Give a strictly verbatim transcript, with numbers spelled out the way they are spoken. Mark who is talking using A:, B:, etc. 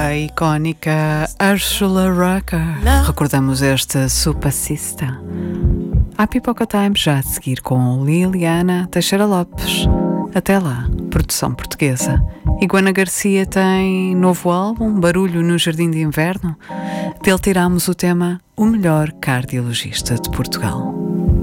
A: A icónica Ursula Rucker. Recordamos esta Supacista. Há Pipoca Time já a seguir com Liliana Teixeira Lopes. Até lá, produção portuguesa. Iguana Garcia tem novo álbum, Barulho no Jardim de Inverno. Dele tiramos o tema O Melhor Cardiologista de Portugal.